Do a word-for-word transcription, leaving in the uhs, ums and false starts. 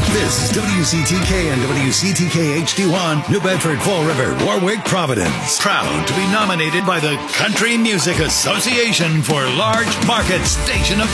This is W C T K and W C T K H D one, New Bedford, Fall River, Warwick, Providence. Proud to be nominated by the Country Music Association for Large Market Station of